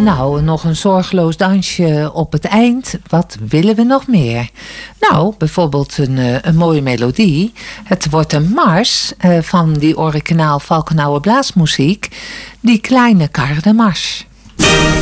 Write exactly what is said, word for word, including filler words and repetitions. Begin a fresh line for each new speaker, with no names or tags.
Nou, nog een zorgeloos dansje op het eind. Wat willen we nog meer? Nou, bijvoorbeeld een, een mooie melodie. Het wordt een mars uh, van die originaal Valkenauer blaasmuziek. Die kleine karre mars.